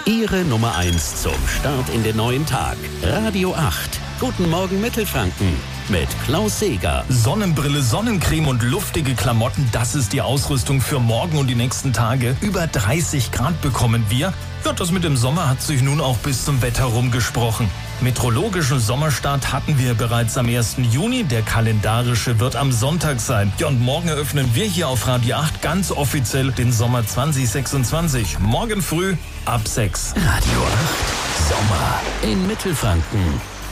Ihre Nummer 1 zum Start in den neuen Tag. Radio 8. Guten Morgen Mittelfranken mit Klaus Seeger. Sonnenbrille, Sonnencreme und luftige Klamotten, das ist die Ausrüstung für morgen und die nächsten Tage. Über 30 Grad bekommen wir. Ja, das mit dem Sommer hat sich nun auch bis zum Wetter rumgesprochen. Meteorologischen Sommerstart hatten wir bereits am 1. Juni. Der kalendarische wird am Sonntag sein. Ja, und morgen eröffnen wir hier auf Radio 8 ganz offiziell den Sommer 2026. Morgen früh ab 6. Radio 8. Sommer in Mittelfranken.